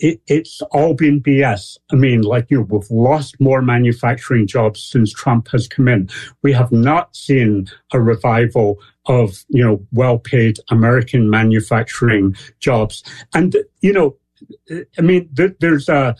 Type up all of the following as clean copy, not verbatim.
it's all been BS. I mean, we've lost more manufacturing jobs since Trump has come in. We have not seen a revival of, well-paid American manufacturing jobs. And, there's a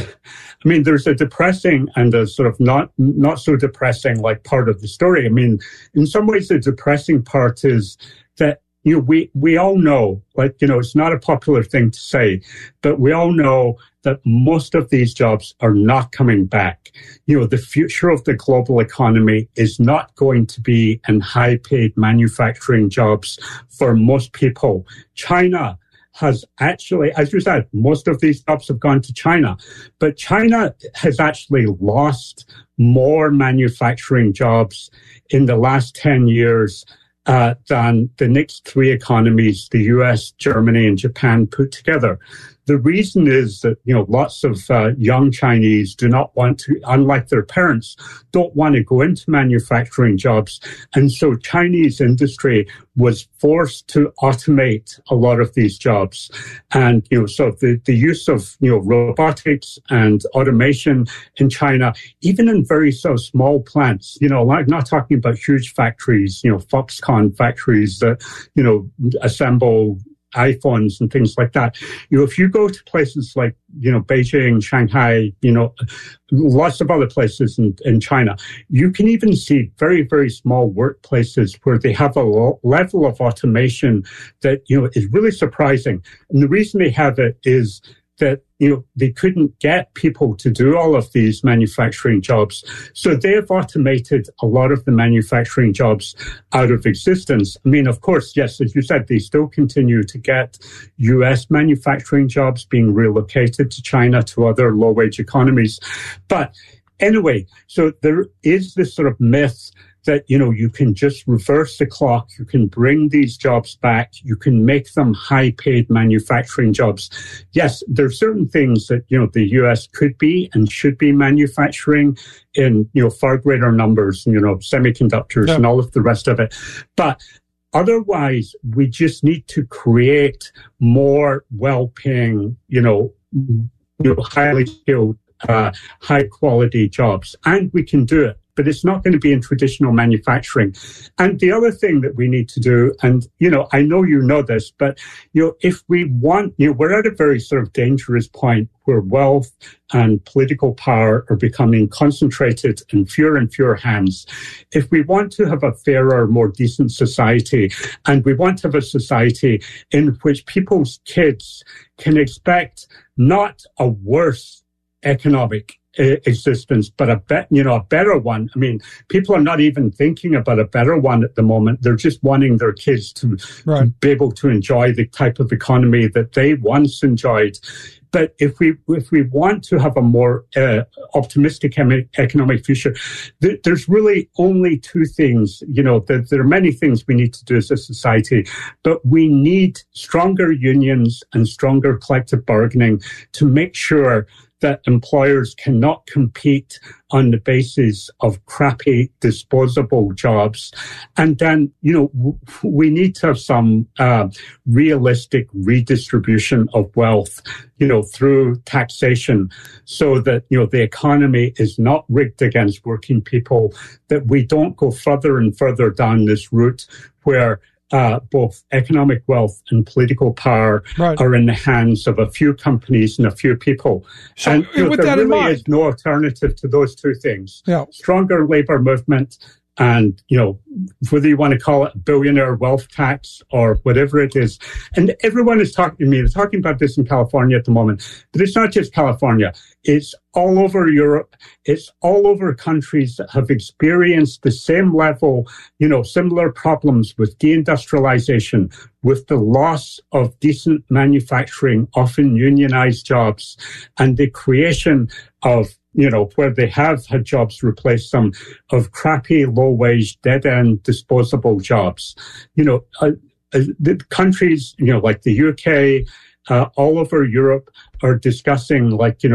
depressing and a sort of not so depressing part of the story. I mean, in some ways, the depressing part is that, we all know, it's not a popular thing to say, but we all know that most of these jobs are not coming back. The future of the global economy is not going to be in high-paid manufacturing jobs for most people. China has actually, as you said, most of these jobs have gone to China, but China has actually lost more manufacturing jobs in the last 10 years than the next three economies, the US, Germany, and Japan put together. The reason is that, lots of young Chinese do not want to, unlike their parents, don't want to go into manufacturing jobs. And so Chinese industry was forced to automate a lot of these jobs. And, so the use of, robotics and automation in China, even in very small plants, I'm not talking about huge factories, Foxconn factories that, assemble iPhones and things like that. If you go to places like, Beijing, Shanghai, lots of other places in China, you can even see very, very small workplaces where they have a level of automation that, is really surprising. And the reason they have it is that, they couldn't get people to do all of these manufacturing jobs. So they've automated a lot of the manufacturing jobs out of existence. I mean, of course, yes, as you said, they still continue to get US manufacturing jobs being relocated to China, to other low-wage economies. But anyway, so there is this sort of myth that, you can just reverse the clock, you can bring these jobs back, you can make them high-paid manufacturing jobs. Yes, there are certain things that, the US could be and should be manufacturing in, far greater numbers, semiconductors and all of the rest of it. But otherwise, we just need to create more well-paying, highly skilled, high-quality jobs. And we can do it. But it's not going to be in traditional manufacturing. And the other thing that we need to do, and, I know you know this, but, if we want, we're at a very sort of dangerous point where wealth and political power are becoming concentrated in fewer and fewer hands. If we want to have a fairer, more decent society, and we want to have a society in which people's kids can expect not a worse economic existence, but a better one. I mean, people are not even thinking about a better one at the moment. They're just wanting their kids to be able to enjoy the type of economy that they once enjoyed. But if we want to have a more optimistic economic future, there's really only two things. There are many things we need to do as a society, but we need stronger unions and stronger collective bargaining to make sure that employers cannot compete on the basis of crappy, disposable jobs. And then, we need to have some realistic redistribution of wealth, through taxation so that, the economy is not rigged against working people, that we don't go further and further down this route where both economic wealth and political power are in the hands of a few companies and a few people. So, and with there that really in mind, is no alternative to those two things. Yeah. Stronger labor movement and, whether you want to call it billionaire wealth tax or whatever it is. And everyone is talking to me. They're talking about this in California at the moment. But it's not just California. It's all over Europe. It's all over countries that have experienced the same level, similar problems with deindustrialization, with the loss of decent manufacturing, often unionized jobs, and the creation of where they have had jobs replace some of crappy, low-wage, dead-end, disposable jobs. The countries, like the UK, all over Europe are discussing,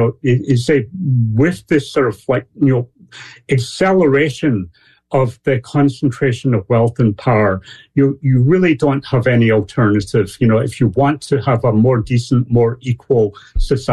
with this sort of acceleration of the concentration of wealth and power, you really don't have any alternative. If you want to have a more decent, more equal society.